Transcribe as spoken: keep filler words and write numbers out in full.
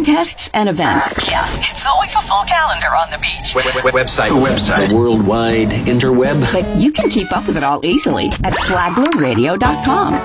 contests and events. Yeah, it's always a full calendar on the beach. Web- web- website. The website. The worldwide interweb. But you can keep up with it all easily at flagler radio dot com.